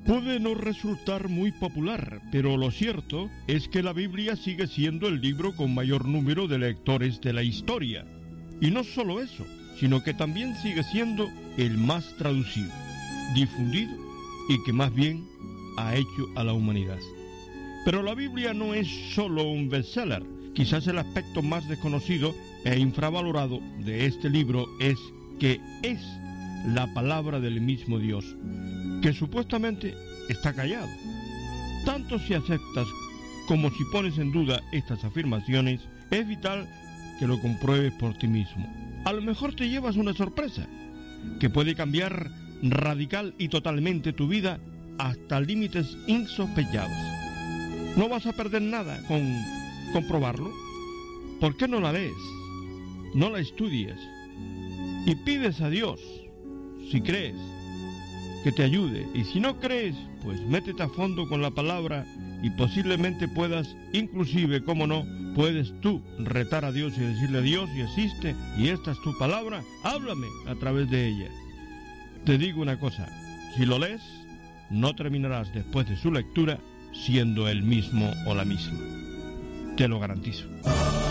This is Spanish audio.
Puede no resultar muy popular, pero lo cierto es que la Biblia sigue siendo el libro con mayor número de lectores de la historia. Y no solo eso, sino que también sigue siendo el más traducido, difundido y que más bien ha hecho a la humanidad. Pero la Biblia no es solo un bestseller. Quizás el aspecto más desconocido e infravalorado de este libro es que es la palabra del mismo Dios, que supuestamente está callado. Tanto si aceptas como si pones en duda estas afirmaciones, es vital que lo compruebes por ti mismo. A lo mejor te llevas una sorpresa que puede cambiar radical y totalmente tu vida hasta límites insospechados. No vas a perder nada con comprobarlo. ¿Por qué no la lees? No la estudies y pides a Dios, si crees, que te ayude, y si no crees, pues métete a fondo con la palabra y posiblemente puedas, inclusive, como no, puedes tú retar a Dios y decirle: Dios, si existe y esta es tu palabra, háblame a través de ella. Te digo una cosa, si lo lees, no terminarás después de su lectura siendo el mismo o la misma. Te lo garantizo.